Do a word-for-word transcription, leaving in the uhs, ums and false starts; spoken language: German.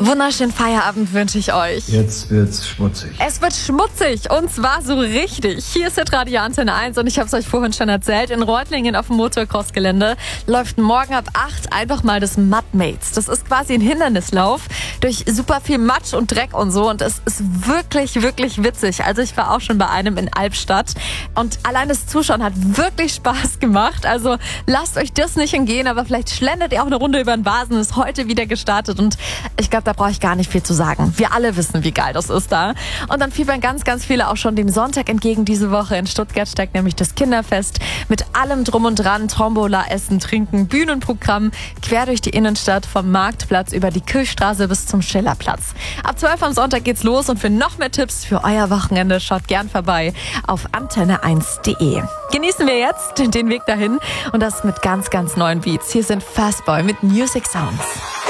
Wunderschönen Feierabend wünsche ich euch. Jetzt wird's schmutzig. Es wird schmutzig und zwar so richtig. Hier ist Hitradio Antenne eins und ich habe es euch vorhin schon erzählt. In Reutlingen auf dem Motocross-Gelände läuft morgen ab acht einfach mal das Mudmates. Das ist quasi ein Hindernislauf durch super viel Matsch und Dreck und so und es ist wirklich, wirklich witzig. Also ich war auch schon bei einem in Albstadt und allein das Zuschauen hat wirklich Spaß gemacht. Also lasst euch das nicht entgehen, aber vielleicht schlendert ihr auch eine Runde über den Vasen. Ist heute wieder gestartet und ich glaube, da brauche ich gar nicht viel zu sagen. Wir alle wissen, wie geil das ist da. Und dann fiebern ganz, ganz viele auch schon dem Sonntag entgegen. Diese Woche in Stuttgart steckt nämlich das Kinderfest mit allem drum und dran. Tombola, Essen, Trinken, Bühnenprogramm quer durch die Innenstadt vom Marktplatz über die Kirchstraße bis zum Schillerplatz. Ab zwölf am Sonntag geht's los und für noch mehr Tipps für euer Wochenende schaut gern vorbei auf antenne eins punkt de. Genießen wir jetzt den Weg dahin und das mit ganz, ganz neuen Beats. Hier sind Fastboy mit Music Sounds.